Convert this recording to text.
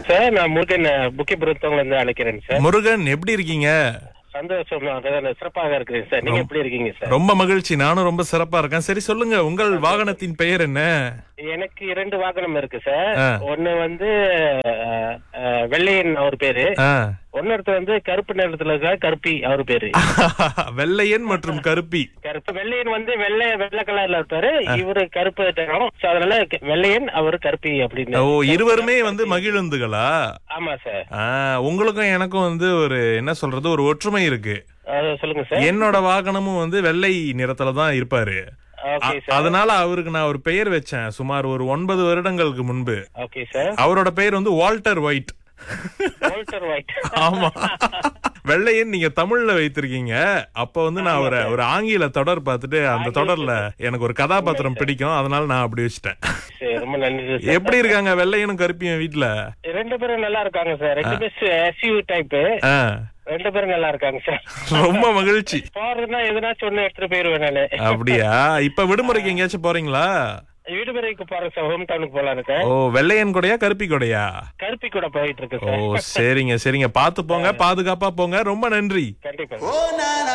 Sir. நான் முருகன் புக்கிபுரத்தவங்க இருந்து அழைக்கிறேன் சார். முருகன் எப்படி இருக்கீங்க? சந்தோஷம், சிறப்பாக இருக்கிறேன் சார். நீங்க எப்படி இருக்கீங்க சார்? ரொம்ப மகிழ்ச்சி, நானும் ரொம்ப சிறப்பா இருக்கேன். சரி சொல்லுங்க, உங்கள் வாகனத்தின் பெயர் என்ன? எனக்கு 2 வாகனம் இருக்கு சார். ஒண்ணு வந்து வெள்ளையன் அவர் பேரு, ஒன்னொருத்தர் வந்து கருப்பு நிறத்துல இருக்க கருப்பி அவர் பேரு. வெள்ளையன் மற்றும் கருப்பி. கருப்பு வெள்ளையன் வந்து வெள்ளை கலர்ல இருப்பாரு, இவரு கருப்பு தரம். அதனால வெள்ளையன் அவரு கருப்பி அப்படின்னு. ஓ, இருவருமே வந்து மகிழுந்துகளா? ஆமா சார். உங்களுக்கும் எனக்கும் வந்து ஒரு என்ன சொல்றது, ஒரு ஒற்றுமை இருக்கு. சொல்லுங்க சார். என்னோட வாகனமும் வந்து வெள்ளை நிறத்துலதான் இருப்பாரு. அதனால அவருக்கு நான் ஒரு பெயர் வச்சேன் சுமார் ஒரு 9 வருடங்களுக்கு முன்பு. அவரோட பெயர் வந்து வால்டர் ஒயிட். ஆமா, வெள்ளையன் நீங்க தமிழ்ல வைத்திருக்கீங்க. அப்ப வந்து நான் ஒரு ஆங்கில தொடர் பார்த்துட்டு அந்த தொடர்ல எனக்கு ஒரு கதாபாத்திரம் பிடிக்கும், அதனால நான் அப்படி வச்சுட்டேன். எப்படி இருக்காங்க வெள்ளையனும் கருப்பியும் வீட்டுல? 2 பேரும் நல்லா இருக்காங்க சார். 2 பேரும் SUV டைப். 2 பேரும் நல்லா இருக்காங்க சார். ரொம்ப மகிழ்ச்சி. போறதுன்னா எதனாச்சும் ஒண்ணு எடுத்துட்டு போயிருவேன் நானு. அப்படியா? இப்ப விடுமுறைக்கு எங்கேயாச்சும் போறீங்களா? விடுமுறைக்கு போறேன் சார். ஹோம் டவுனுக்கு போலாம் இருக்கேன். ஓ, வெள்ளையன் கூடயா கருப்பி கூடயா? கருப்பி கூட போயிட்டு இருக்கு சார். ஓ சரிங்க சரிங்க, பாத்து போங்க, பாதுகாப்பா போங்க. ரொம்ப நன்றி. கண்டிப்பா.